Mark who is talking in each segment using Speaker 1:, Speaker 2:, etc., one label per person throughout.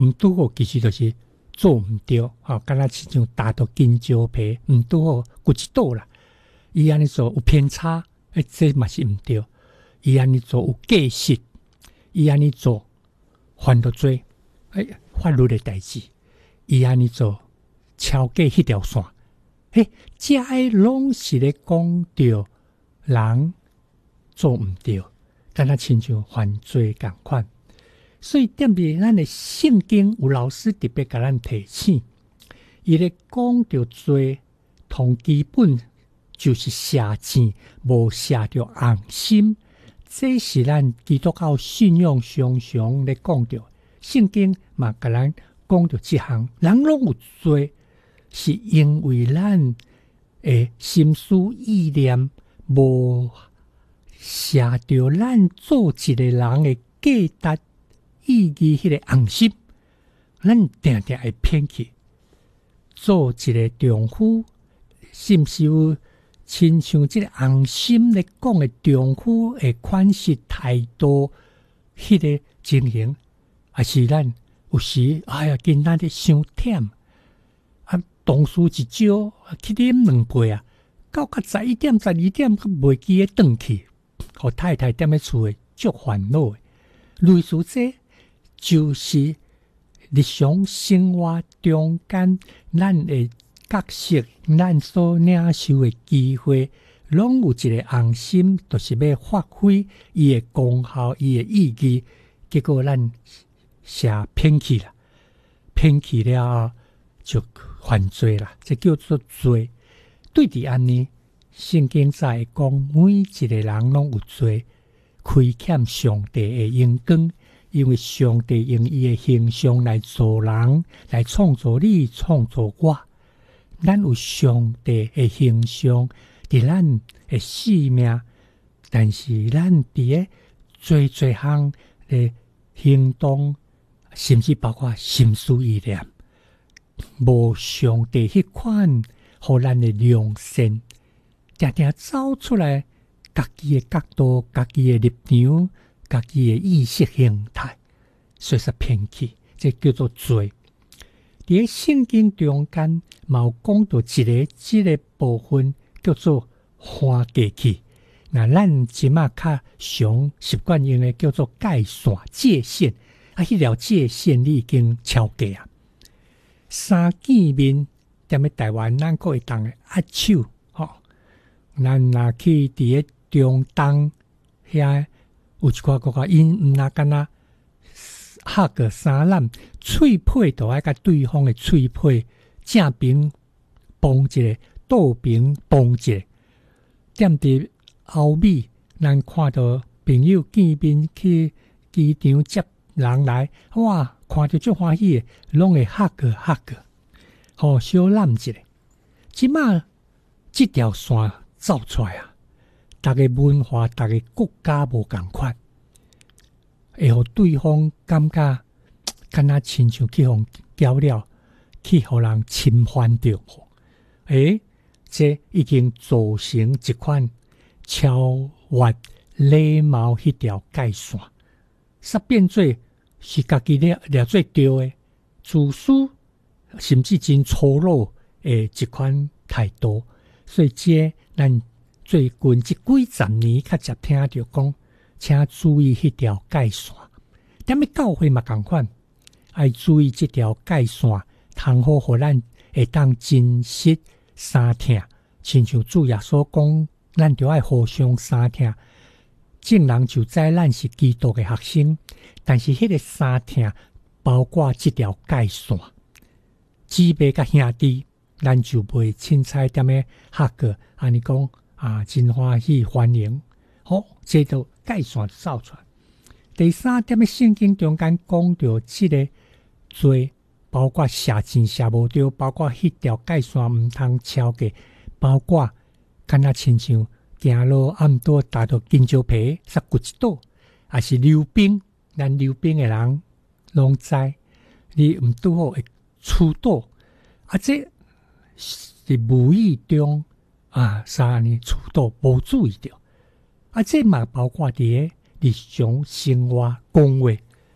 Speaker 1: 毋拄好，其实就是做毋对，敢若亲像打到金蕉皮，毋拄好骨一倒啦。伊安尼做有偏差，这嘛是毋对。伊安尼做有过失，伊安尼做犯到罪，法律的代志。伊安尼做超过迄条线，这拢是咧讲着人做毋对，敢若亲像犯罪共款。所以踮伫咱的圣经有老师特别甲咱提醒，伊咧讲着罪同基本就是写字，无写着红心。这是咱基督教信仰常常咧讲着，圣经嘛甲咱讲着即项，人拢有罪，是因为咱的心思意念无写着咱做一个人的价值意义，迄个红心，咱定定会偏去。做一个丈夫，是毋是有亲像即个红心咧讲的丈夫的款式态度，迄个情形，还是咱有时今仔日伤忝，同事一招去啉2杯到较11点12点佫袂记咧转去，互太太踮咧厝诶足烦恼的。类似这就是日常生活中间咱的角色，咱所领受的机会，拢有一个红心，就是要发挥伊的功效、伊的意义。结果咱写偏去啦，偏去了后就犯罪啦，这叫做罪。对伫安尼，圣经在讲每一个人拢有罪，亏欠上帝的荣光。因为上帝用伊的形象来做人，来创造你，创造我。咱有上帝的形象伫咱的生命，但是咱伫个做项的行动，甚至包括心思意念，无上帝迄款互咱的良善，定定走出来家己的角度、家己的立场、家己的意识形态，所以说偏去，这叫做罪。伫圣经中间，嘛有讲到即个部分叫做划过去。那咱即马较常习惯用的叫做界线、界限。迄条界限你已经超过啊。三见面，踮咧台湾，咱可会当握手，咱若去伫咧中东遐。有一寡国家，因毋若敢若合个三揽，喙配都爱甲对方的喙配正边帮一个，倒边帮一个。踮伫欧美，咱看到朋友见面去机场接人来，哇，看到足欢喜的，拢会合个，小揽一下。即马即条线走出来啊！大家文化、大家国家无共款，会互对方感觉敢若亲像去互交了，去互人侵犯着。这已经造成一款超越礼貌迄条界线，煞变做是家己掠做对的，自私甚至真粗鲁的一款态度。所以这咱最近这几十年，较常听着讲，请注意迄条界线。踮咧教会嘛共款，爱注意这条界线，通好互咱会当真实相听。亲像主耶稣讲，咱着爱互相相听。众人就知咱是基督的学生，但是迄个相听包括这条界线。姊妹甲兄弟，咱就袂凊彩踮咧合个安尼讲。真欢喜欢迎，这就界线走出来。第三点的圣经中间讲到这个罪，包括写真写无对，包括迄条界线毋通超过，包括敢若亲像行路暗多打到金蕉皮，煞骨一倒，还是溜冰，咱溜冰的人拢知，你毋拄好会触倒，这是无意中。三年触到无注意到，这嘛包括伫日常生活讲话，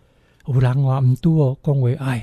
Speaker 1: 有人话毋拄哦，讲话哎